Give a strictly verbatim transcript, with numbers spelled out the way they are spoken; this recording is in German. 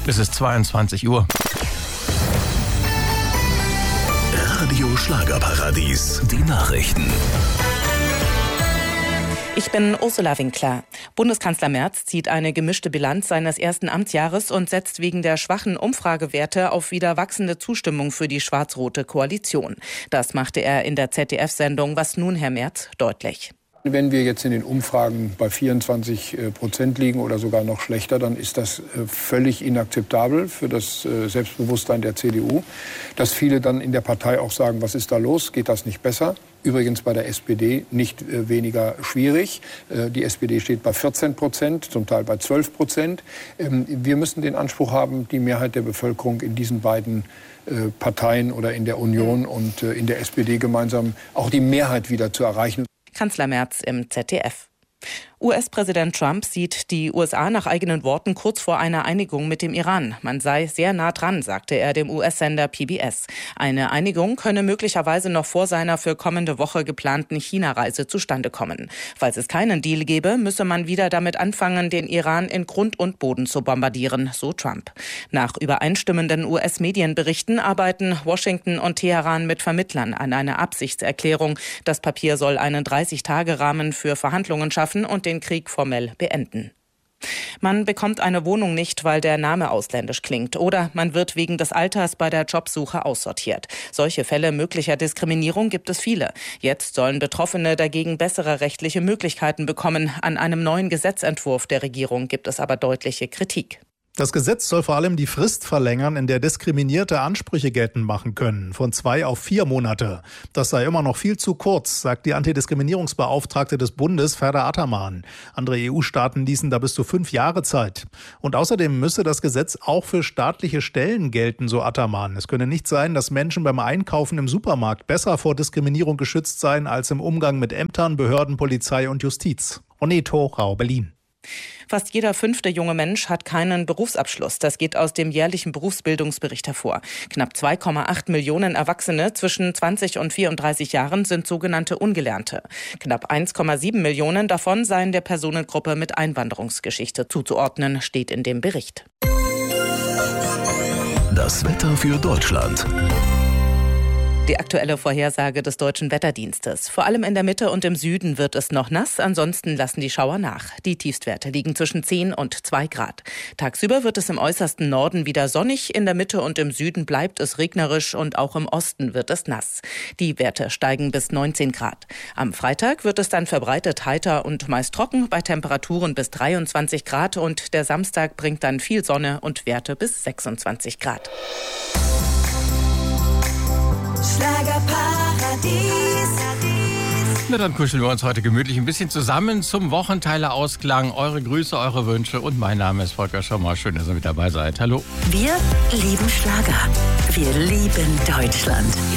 Es ist zweiundzwanzig Uhr. Radio Schlagerparadies, die Nachrichten. Ich bin Ursula Winkler. Bundeskanzler Merz zieht eine gemischte Bilanz seines ersten Amtsjahres und setzt wegen der schwachen Umfragewerte auf wieder wachsende Zustimmung für die schwarz-rote Koalition. Das machte er in der Z D F-Sendung Was nun, Herr Merz, deutlich. Wenn wir jetzt in den Umfragen bei vierundzwanzig Prozent liegen oder sogar noch schlechter, dann ist das völlig inakzeptabel für das Selbstbewusstsein der C D U. Dass viele dann in der Partei auch sagen, was ist da los, geht das nicht besser? Übrigens bei der S P D nicht weniger schwierig. Die S P D steht bei vierzehn Prozent, zum Teil bei zwölf Prozent. Wir müssen den Anspruch haben, die Mehrheit der Bevölkerung in diesen beiden Parteien oder in der Union und in der S P D gemeinsam auch die Mehrheit wieder zu erreichen. Kanzler Merz im Z D F. U S-Präsident Trump sieht die U S A nach eigenen Worten kurz vor einer Einigung mit dem Iran. Man sei sehr nah dran, sagte er dem U S-Sender P B S. Eine Einigung könne möglicherweise noch vor seiner für kommende Woche geplanten China-Reise zustande kommen. Falls es keinen Deal gäbe, müsse man wieder damit anfangen, den Iran in Grund und Boden zu bombardieren, so Trump. Nach übereinstimmenden U S-Medienberichten arbeiten Washington und Teheran mit Vermittlern an einer Absichtserklärung. Das Papier soll einen dreißig-Tage-Rahmen für Verhandlungen schaffen und den Krieg formell beenden. Man bekommt eine Wohnung nicht, weil der Name ausländisch klingt, oder man wird wegen des Alters bei der Jobsuche aussortiert. Solche Fälle möglicher Diskriminierung gibt es viele. Jetzt sollen Betroffene dagegen bessere rechtliche Möglichkeiten bekommen. An einem neuen Gesetzentwurf der Regierung gibt es aber deutliche Kritik. Das Gesetz soll vor allem die Frist verlängern, in der Diskriminierte Ansprüche geltend machen können, von zwei auf vier Monate. Das sei immer noch viel zu kurz, sagt die Antidiskriminierungsbeauftragte des Bundes, Ferda Ataman. Andere E U-Staaten ließen da bis zu fünf Jahre Zeit. Und außerdem müsse das Gesetz auch für staatliche Stellen gelten, so Ataman. Es könne nicht sein, dass Menschen beim Einkaufen im Supermarkt besser vor Diskriminierung geschützt seien als im Umgang mit Ämtern, Behörden, Polizei und Justiz. Oneto, Rau, Berlin. Fast jeder fünfte junge Mensch hat keinen Berufsabschluss. Das geht aus dem jährlichen Berufsbildungsbericht hervor. Knapp zwei Komma acht Millionen Erwachsene zwischen zwanzig und vierunddreißig Jahren sind sogenannte Ungelernte. Knapp eins Komma sieben Millionen davon seien der Personengruppe mit Einwanderungsgeschichte zuzuordnen, steht in dem Bericht. Das Wetter für Deutschland. Die aktuelle Vorhersage des Deutschen Wetterdienstes. Vor allem in der Mitte und im Süden wird es noch nass, ansonsten lassen die Schauer nach. Die Tiefstwerte liegen zwischen zehn und zwei Grad. Tagsüber wird es im äußersten Norden wieder sonnig, in der Mitte und im Süden bleibt es regnerisch und auch im Osten wird es nass. Die Werte steigen bis neunzehn Grad. Am Freitag wird es dann verbreitet heiter und meist trocken bei Temperaturen bis dreiundzwanzig Grad und der Samstag bringt dann viel Sonne und Werte bis sechsundzwanzig Grad. Schlagerparadies. Na, dann kuscheln wir uns heute gemütlich ein bisschen zusammen zum Wochenteiler-Ausklang. Eure Grüße, eure Wünsche und mein Name ist Volker Schommer. Schön, dass ihr mit dabei seid. Hallo. Wir lieben Schlager. Wir lieben Deutschland.